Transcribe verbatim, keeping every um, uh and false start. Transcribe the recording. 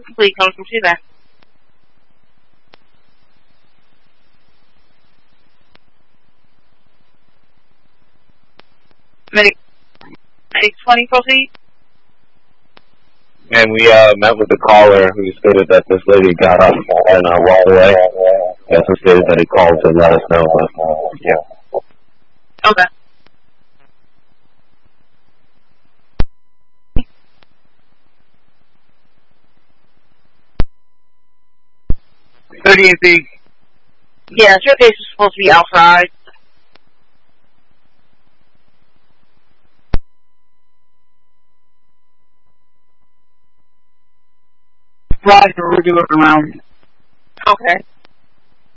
complete. Coming from two there. Medic eight twenty, proceed. And we uh, met with the caller who stated that this lady got up and uh, walked away. He also stated that he called to let us know. Uh, yeah. Okay. thirty-eight B. Yes, your case is supposed to be outside. Roger, we're doing around. Okay.